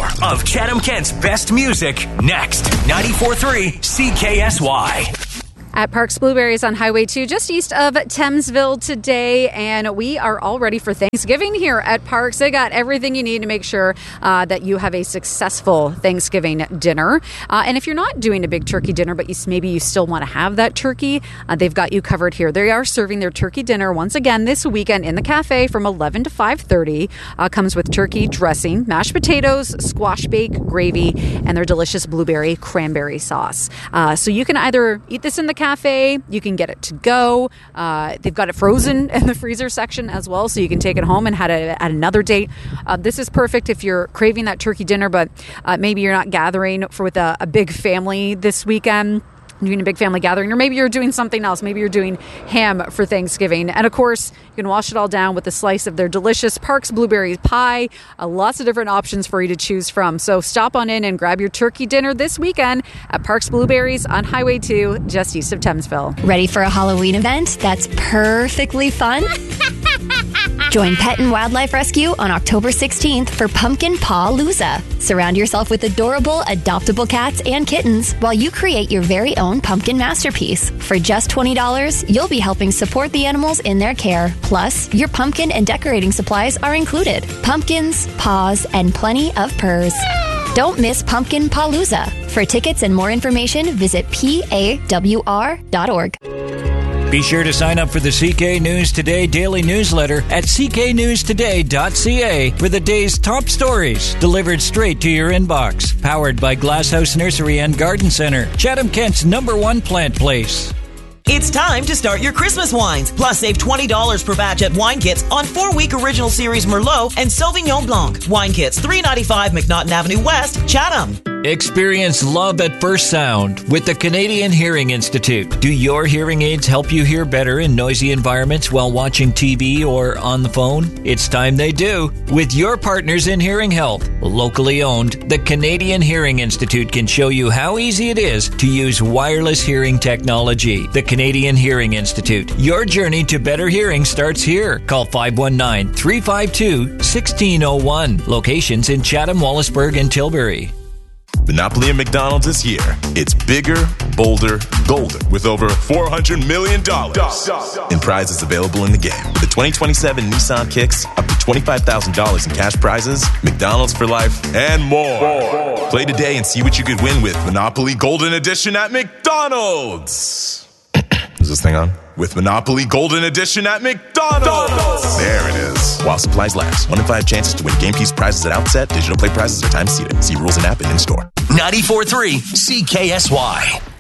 More of Chatham-Kent's best music next. 94.3 CKSY. At Parks Blueberries on Highway 2, just east of Thamesville today, and we are all ready for Thanksgiving here at Parks. They got everything you need to make sure that you have a successful Thanksgiving dinner. And if you're not doing a big turkey dinner, but maybe you still want to have that turkey, they've got you covered here. They are serving their turkey dinner once again this weekend in the cafe from 11 to 5:30. Comes with turkey dressing, mashed potatoes, squash bake, gravy, and their delicious blueberry cranberry sauce. So you can either eat this in the cafe, you can get it to go. They've got it frozen in the freezer section as well, so you can take it home and have it at another date. This is perfect if you're craving that turkey dinner, but maybe you're not gathering with a big family this weekend. Doing a big family gathering, or maybe you're doing something else. Maybe you're doing ham for Thanksgiving. And of course, you can wash it all down with a slice of their delicious Parks Blueberry pie. Lots of different options for you to choose from. So stop on in and grab your turkey dinner this weekend at Parks Blueberries on Highway 2, just east of Thamesville. Ready for a Halloween event that's perfectly fun? Join Pet and Wildlife Rescue on October 16th for Pumpkin Paw-Looza. Surround yourself with adorable, adoptable cats and kittens while you create your very own pumpkin masterpiece. For just $20, you'll be helping support the animals in their care. Plus, your pumpkin and decorating supplies are included. Pumpkins, paws, and plenty of purrs. Don't miss Pumpkin Paw-Looza. For tickets and more information, visit pawr.org. Be sure to sign up for the CK News Today daily newsletter at cknewstoday.ca for the day's top stories delivered straight to your inbox. Powered by Glasshouse Nursery and Garden Center, Chatham-Kent's #1 plant place. It's time to start your Christmas wines. Plus, save $20 per batch at Wine Kits on 4-week Original Series Merlot and Sauvignon Blanc. Wine Kits, $3.95 McNaughton Avenue West, Chatham. Experience love at first sound with the Canadian Hearing Institute. Do your hearing aids help you hear better in noisy environments while watching TV or on the phone? It's time they do. With your partners in hearing health, locally owned, the Canadian Hearing Institute can show you how easy it is to use wireless hearing technology. The Canadian Hearing Institute. Your journey to better hearing starts here. Call 519-352-1601. Locations in Chatham, Wallaceburg, and Tilbury. Monopoly at McDonald's is here. It's bigger, bolder, golder, with over $400 million in prizes available in the game. With the 2027 Nissan Kicks, up to $25,000 in cash prizes, McDonald's for life, and more. Play today and see what you could win with Monopoly Golden Edition at McDonald's. Is this thing on? With Monopoly Golden Edition at McDonald's. There it is. While supplies last. 1 in 5 chances to win game piece prizes at outset. Digital play prizes are time seated. See rules and app and in store. 94.3 CKSY.